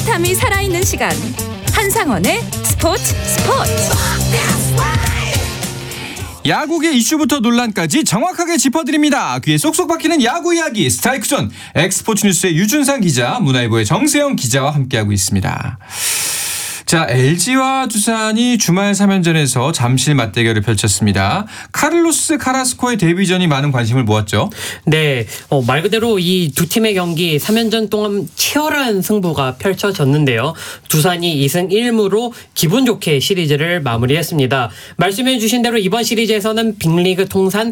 짜릿함이 살아있는 시간. 한상원의 스포츠. 야구계 이슈부터 논란까지 정확하게 짚어드립니다. 귀에 쏙쏙 박히는 야구 이야기 스트라이크존. 엑스포츠 뉴스의 유준상 기자, 문화일보의 정세영 기자와 함께하고 있습니다. 자, LG와 두산이 주말 3연전에서 잠실 맞대결을 펼쳤습니다. 카를로스 카라스코의 데뷔전이 많은 관심을 모았죠. 네, 말 그대로 이 두 팀의 경기 3연전 동안 치열한 승부가 펼쳐졌는데요. 두산이 2승 1무로 기분 좋게 시리즈를 마무리했습니다. 말씀해 주신 대로 이번 시리즈에서는 빅리그 통산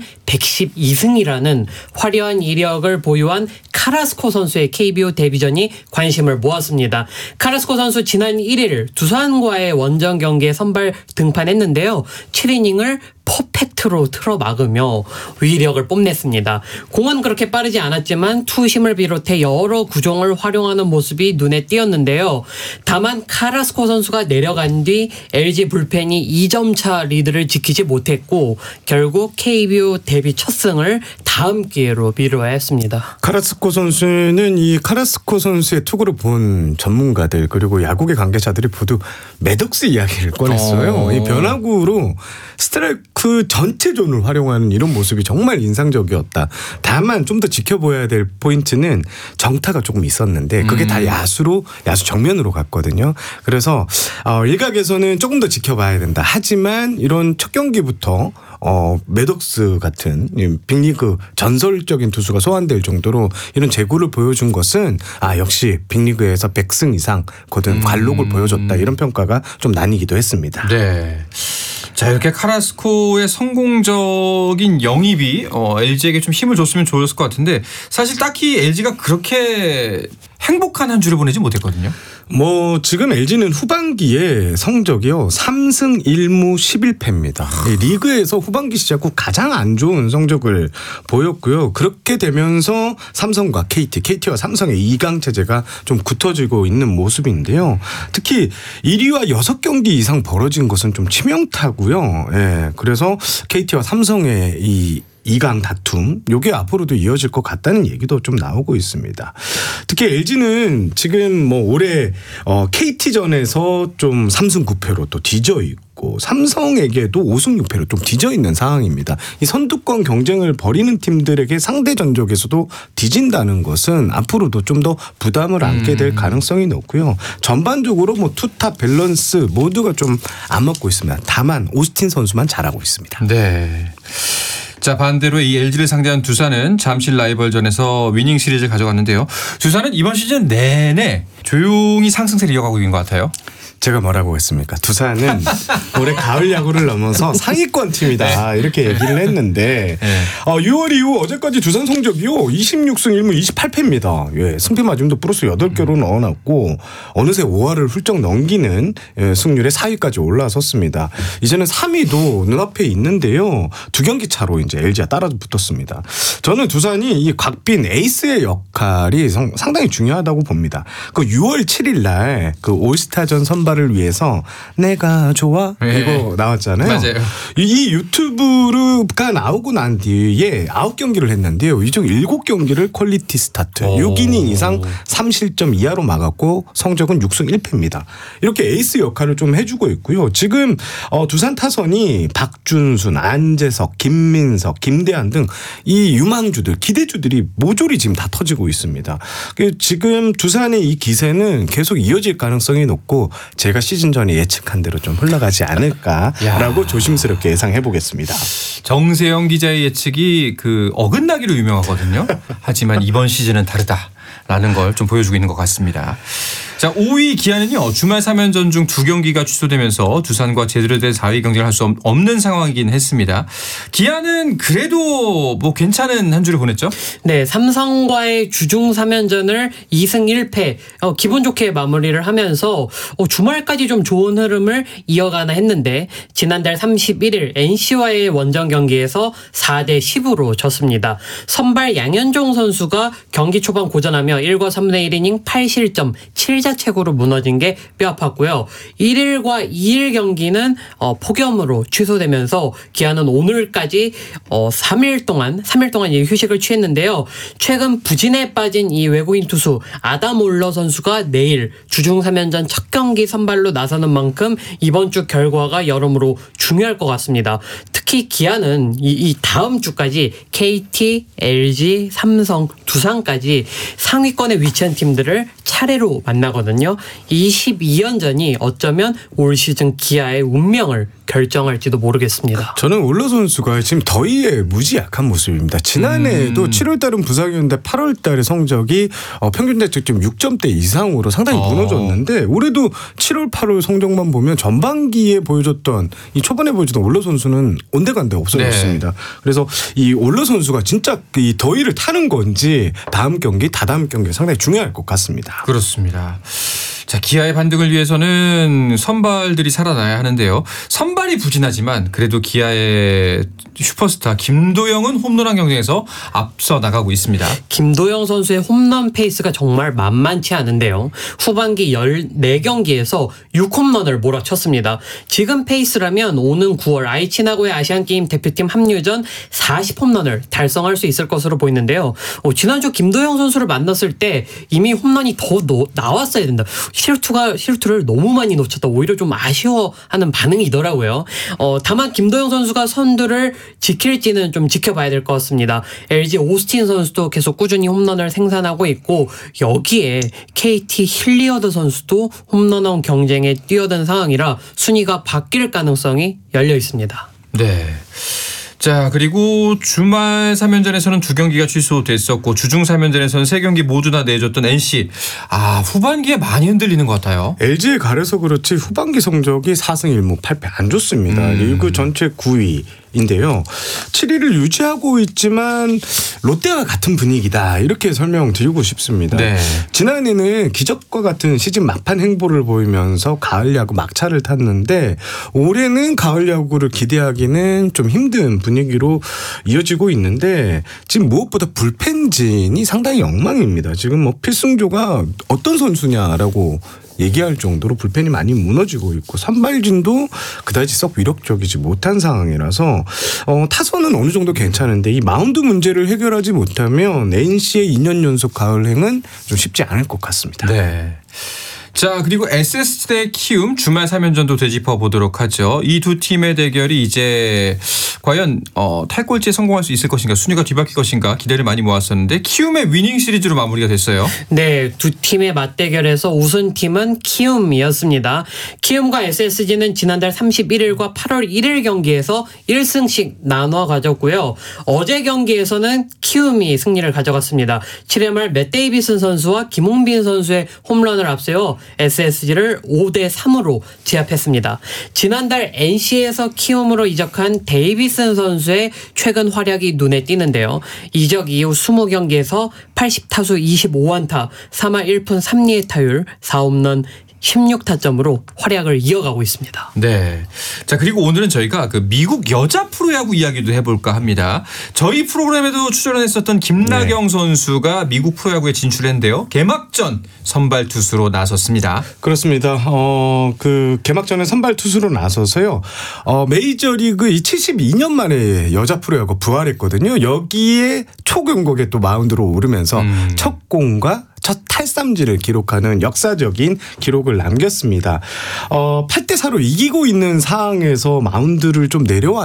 112승이라는 화려한 이력을 보유한 카라스코 선수의 KBO 데뷔전이 관심을 모았습니다. 카라스코 선수 지난 1일 두산과의 원정 경기에 선발 등판했는데요. 7이닝을 퍼펙트로 틀어막으며 위력을 뽐냈습니다. 공은 그렇게 빠르지 않았지만 투심을 비롯해 여러 구종을 활용하는 모습이 눈에 띄었는데요. 다만 카라스코 선수가 내려간 뒤 LG 불펜이 2점차 리드를 지키지 못했고 결국 KBO 데뷔 첫 승을 다음 기회로 미뤄야 했습니다. 카라스코 선수는 이 카라스코 선수의 투구를 본 전문가들 그리고 야구계 관계자들이 모두 매덕스 이야기를 꺼냈어요. 이 변화구로 스트라이크 전체 존을 활용하는 이런 모습이 정말 인상적이었다. 다만 좀 더 지켜봐야 될 포인트는 정타가 조금 있었는데 그게 다 야수 정면으로 갔거든요. 그래서 일각에서는 조금 더 지켜봐야 된다. 하지만 이런 첫 경기부터 매덕스 같은 빅리그 전설적인 투수가 소환될 정도로 이런 재구를 보여준 것은 역시 빅리그에서 100승 이상 거둔 관록을 보여줬다. 이런 평가가 좀 나뉘기도 했습니다. 네. 자, 이렇게 카라스코의 성공적인 영입이 LG에게 좀 힘을 줬으면 좋았을 것 같은데 사실 딱히 LG가 그렇게 행복한 한 주를 보내지 못했거든요. 지금 LG는 후반기에 성적이요 3승 1무 11패입니다. 리그에서 후반기 시작 후 가장 안 좋은 성적을 보였고요. 그렇게 되면서 삼성과 KT와 삼성의 2강 체제가 좀 굳어지고 있는 모습인데요. 특히 1위와 6경기 이상 벌어진 것은 좀 치명타고요. 예, 그래서 KT와 삼성의 이 2강 다툼 요게 앞으로도 이어질 것 같다는 얘기도 좀 나오고 있습니다. 특히 LG는 지금 올해 KT전에서 좀 3승 9패로 또 뒤져 있고 삼성에게도 5승 6패로 좀 뒤져 있는 상황입니다. 이 선두권 경쟁을 벌이는 팀들에게 상대 전적에서도 뒤진다는 것은 앞으로도 좀 더 부담을 안게 될 가능성이 높고요. 전반적으로 투탑 밸런스 모두가 좀 안 맞고 있습니다. 다만 오스틴 선수만 잘하고 있습니다. 네. 자, 반대로 이 LG를 상대한 두산은 잠실 라이벌전에서 위닝 시리즈를 가져갔는데요. 두산은 이번 시즌 내내 조용히 상승세를 이어가고 있는 것 같아요. 제가 뭐라고 했습니까? 두산은 올해 가을 야구를 넘어서 상위권 팀이다 이렇게 얘기를 했는데 6월 이후 어제까지 두산 성적이요 26승 1무 28패입니다. 예, 승패 마진도 플러스 8개로 넣어놨고 어느새 5할을 훌쩍 넘기는 승률에 4위까지 올라섰습니다. 이제는 3위도 눈앞에 있는데요. 2경기 차로 이제 LG가 따라서 붙었습니다. 저는 두산이 이 곽빈 에이스의 역할이 상당히 중요하다고 봅니다. 그 6월 7일 날 그 올스타전 선발을 위해서 내가 좋아 이거 나왔잖아요. 맞아요. 이 유튜브가 나오고 난 뒤에 9경기를 했는데요. 이 중 7경기를 퀄리티 스타트 6이닝 이상 3실점 이하로 막았고 성적은 6승 1패입니다. 이렇게 에이스 역할을 좀 해주고 있고요. 지금 두산 타선이 박준순, 안재석, 김민석, 김대한 등 이 유망주들 기대주들이 모조리 지금 다 터지고 있습니다. 지금 두산의 이 기세는 계속 이어질 가능성이 높고 제가 시즌 전에 예측한 대로 좀 흘러가지 않을까라고 조심스럽게 예상해 보겠습니다. 정세영 기자의 예측이 어긋나기로 유명하거든요. 하지만 이번 시즌은 다르다라는 걸 좀 보여주고 있는 것 같습니다. 자, 5위 기아는요. 주말 3연전 중 2경기가 취소되면서 두산과 제대로 된 4위 경쟁을 할 수 없는 상황이긴 했습니다. 기아는 그래도 괜찮은 한 주를 보냈죠? 네, 삼성과의 주중 3연전을 2승 1패 기분 좋게 마무리를 하면서 주말까지 좀 좋은 흐름을 이어가나 했는데 지난달 31일 NC와의 원정 경기에서 4대 10으로 졌습니다. 선발 양현종 선수가 경기 초반 고전하며 1과 3분의 1이닝 8실점 7 패자책으로 무너진 게 뼈아팠고요. 1일과 2일 경기는 폭염으로 취소되면서 기아는 오늘까지 3일 동안 휴식을 취했는데요. 최근 부진에 빠진 이 외국인 투수 아담 올러 선수가 내일 주중 3연전 첫 경기 선발로 나서는 만큼 이번 주 결과가 여러모로 중요할 것 같습니다. 특히 기아는 이 다음 주까지 KT, LG, 삼성, 두산까지 상위권에 위치한 팀들을 차례로 만나거든요. 이 12연전이 어쩌면 올 시즌 기아의 운명을 결정할지도 모르겠습니다. 저는 올러 선수가 지금 더위에 무지 약한 모습입니다. 지난해에도 7월 달은 부상이었는데 8월 달에 성적이 평균 자책점 6점대 이상으로 상당히 무너졌는데 올해도 7월 8월 성적만 보면 전반기에 보여줬던 이 초반에 보여줬던 올러 선수는 온데간데 없어졌습니다. 네. 그래서 이 올러 선수가 진짜 이 더위를 타는 건지 다음 경기, 다다음 경기 상당히 중요할 것 같습니다. 그렇습니다. 자, 기아의 반등을 위해서는 선발들이 살아나야 하는데요. 선발이 부진하지만 그래도 기아의 슈퍼스타 김도영은 홈런왕 경쟁에서 앞서 나가고 있습니다. 김도영 선수의 홈런 페이스가 정말 만만치 않은데요. 후반기 14경기에서 6홈런을 몰아쳤습니다. 지금 페이스라면 오는 9월 아이치 나고야 아시안게임 대표팀 합류 전 40홈런을 달성할 수 있을 것으로 보이는데요. 지난주 김도영 선수를 만났을 때 이미 홈런이 더 나왔어야 된다. 실투를 너무 많이 놓쳤다. 오히려 좀 아쉬워하는 반응이더라고요. 다만 김도영 선수가 선두를 지킬지는 좀 지켜봐야 될 것 같습니다. LG 오스틴 선수도 계속 꾸준히 홈런을 생산하고 있고 여기에 KT 힐리어드 선수도 홈런왕 경쟁에 뛰어든 상황이라 순위가 바뀔 가능성이 열려 있습니다. 네. 자, 그리고 주말 3연전에서는 2경기가 취소됐었고 주중 3연전에서는 3경기 모두 다 내줬던 NC. 후반기에 많이 흔들리는 것 같아요. LG에 가려서 그렇지 후반기 성적이 4승 1무 8패 안 좋습니다. 리그 전체 9위인데요. 7위를 유지하고 있지만 롯데와 같은 분위기다 이렇게 설명드리고 싶습니다. 네. 지난해는 기적과 같은 시즌 막판 행보를 보이면서 가을 야구 막차를 탔는데 올해는 가을 야구를 기대하기는 좀 힘든 분위기로 이어지고 있는데 지금 무엇보다 불펜진이 상당히 엉망입니다. 지금 뭐 필승조가 어떤 선수냐라고 얘기할 정도로 불펜이 많이 무너지고 있고 선발진도 그다지 썩 위력적이지 못한 상황이라서 타선은 어느 정도 괜찮은데 이 마운드 문제를 해결하지 못하면 NC의 2년 연속 가을행은 좀 쉽지 않을 것 같습니다. 네. 자, 그리고 SS 대 키움 주말 3연전도 되짚어 보도록 하죠. 이 두 팀의 대결이 이제 과연 탈꼴찌에 성공할 수 있을 것인가, 순위가 뒤바뀔 것인가 기대를 많이 모았었는데 키움의 위닝 시리즈로 마무리가 됐어요. 네, 두 팀의 맞대결에서 우승팀은 키움이었습니다. 키움과 SSG는 지난달 31일과 8월 1일 경기에서 1승씩 나눠 가졌고요. 어제 경기에서는 키움이 승리를 가져갔습니다. 7회 말 맷 데이비슨 선수와 김홍빈 선수의 홈런을 앞세워 SSG를 5대3으로 제압했습니다. 지난달 NC에서 키움으로 이적한 데이비슨 선수의 최근 활약이 눈에 띄는데요. 이적 이후 20경기에서 80타수 25안타, 3할 1푼 3리의 타율, 4홈런 16타점으로 활약을 이어가고 있습니다. 네. 자, 그리고 오늘은 저희가 그 미국 여자 프로야구 이야기도 해볼까 합니다. 저희 프로그램에도 출연했었던 김나경 선수가 미국 프로야구에 진출했는데요. 개막전 선발 투수로 나섰습니다. 그렇습니다. 그 개막전에 선발 투수로 나서서요. 메이저리그 72년 만에 여자 프로야구 부활했거든요. 여기에 초경곡에 또 마운드로 오르면서 첫 공과 첫 탈삼진을 기록하는 역사적인 기록을 남겼습니다. 8대4로 이기고 있는 상황에서 마운드를 좀 내려왔